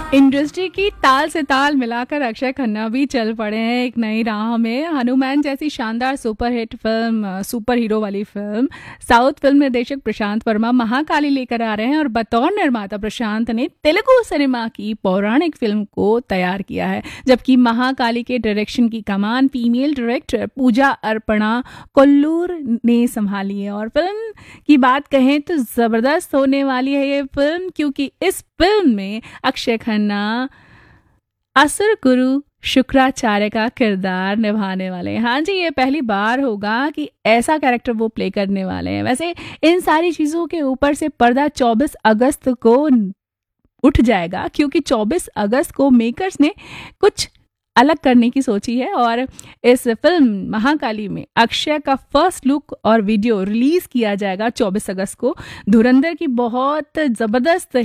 Industry की ताल से ताल मिलाकर अक्षय खन्ना भी चल पड़े हैं एक नई राह में। हनुमान जैसी शानदार सुपरहिट फिल्म, सुपर हीरो वाली फिल्म साउथ फिल्म निर्देशक प्रशांत वर्मा महाकाली लेकर आ रहे हैं और बतौर निर्माता प्रशांत ने तेलुगु सिनेमा की पौराणिक फिल्म को तैयार किया है, जबकि महाकाली के डायरेक्शन की कमान फीमेल डायरेक्टर पूजा अर्पणा कोल्लूर ने संभाली है। और फिल्म की बात कहें तो जबरदस्त होने वाली है ये फिल्म, क्योंकि इस फिल्म में अक्षय खन्ना असुर गुरु शुक्राचार्य का किरदार निभाने वाले हैं। हाँ जी, ये पहली बार होगा कि ऐसा कैरेक्टर वो प्ले करने वाले हैं। वैसे इन सारी चीज़ों के ऊपर से पर्दा 24 अगस्त को उठ जाएगा, क्योंकि 24 अगस्त को मेकर्स ने कुछ अलग करने की सोची है और इस फिल्म महाकाली में अक्षय का फर्स्ट लुक और वीडियो रिलीज किया जाएगा 24 अगस्त को। धुरंधर की बहुत जबरदस्त